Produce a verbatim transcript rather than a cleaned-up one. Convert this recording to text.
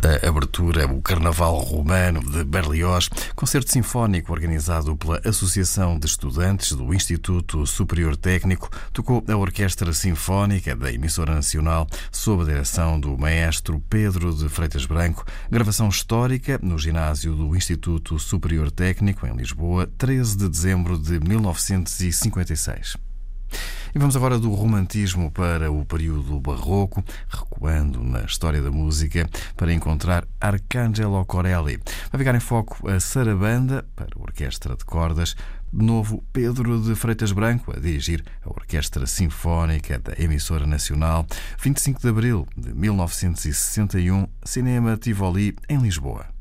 da abertura, o Carnaval Romano de Berlioz, concerto sinfónico organizado pela Associação de Estudantes do Instituto Superior Técnico, tocou a Orquestra Sinfónica da Emissora Nacional, sob a direção do maestro Pedro de Freitas Branco, gravação histórica no ginásio do Instituto Superior Técnico, em Lisboa, treze de dezembro de mil novecentos e cinquenta e seis. E vamos agora do romantismo para o período barroco, recuando na história da música para encontrar Arcangelo Corelli. Vai ficar em foco a sarabanda para a orquestra de cordas, de novo Pedro de Freitas Branco a dirigir a Orquestra Sinfónica da Emissora Nacional, vinte e cinco de abril de mil novecentos e sessenta e um, Cinema Tivoli, em Lisboa.